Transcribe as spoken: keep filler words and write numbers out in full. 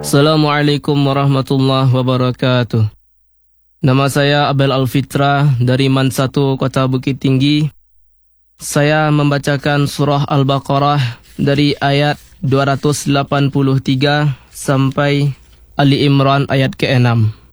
Assalamualaikum warahmatullahi wabarakatuh. Nama saya Abel Alfitra dari Man satu Kota Bukit Tinggi. Saya membacakan surah Al-Baqarah dari ayat dua ratus lapan puluh tiga sampai Ali Imran ayat ke enam.